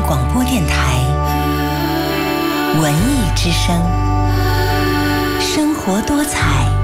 广播电台文艺之声，生活多彩。